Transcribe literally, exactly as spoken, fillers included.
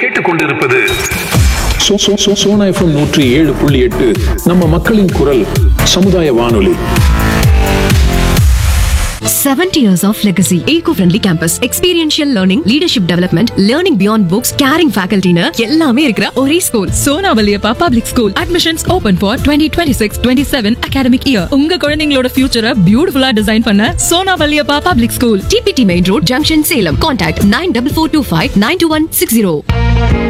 கேட்டுக்கொண்டிருப்பது so- so- so- Sona FM நூற்றி ஏழு புள்ளி எட்டு நம்ம மக்களின் குரல் சமுதாய வானொலி. seventy years of legacy. Eco-friendly campus. Experiential learning, leadership development, learning beyond books, caring faculty னு எல்லாமே இருக்கிற ஒரே school. Sona Valliappa public school. Admissions open for twenty twenty-six twenty-seven academic year. உங்க குழந்தைகளோட ஃபியூச்சரை பியூட்டிஃபுல்லா டிசைன் பண்ண Sona Valliappa public school. T P T Main Road, Junction, Salem. Contact nine four four two five nine two one six zero.